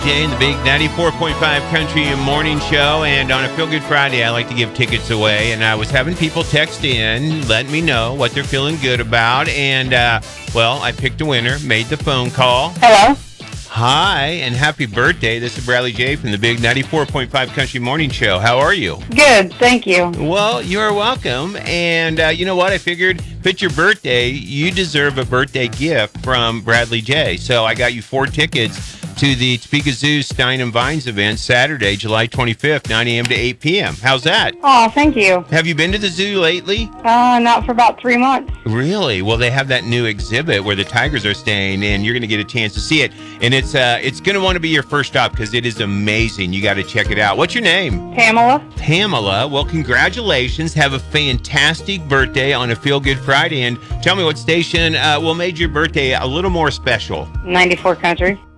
Jay in the big 94.5 Country Morning Show. And on a Feel Good Friday, I like to give tickets away. And I was having people text in, letting me know what they're feeling good about. And, I picked a winner, made the phone call. Hello. Hi, and happy birthday. This is Bradley J from the big 94.5 Country Morning Show. How are you? Good, thank you. Well, you're welcome. And you know what? I figured if it's your birthday, you deserve a birthday gift from Bradley J. So I got you 4 tickets to the Topeka Zoo Stein and Vines event Saturday, July 25th, 9 a.m. to 8 p.m. How's that? Oh, thank you. Have you been to the zoo lately? Not for about 3 months. Really? Well, they have that new exhibit where the tigers are staying, and you're going to get a chance to see it. And it's going to want to be your first stop because it is amazing. You got to check it out. What's your name? Pamela. Pamela. Well, congratulations. Have a fantastic birthday on a Feel Good Friday. And tell me what station made your birthday a little more special. 94 Country.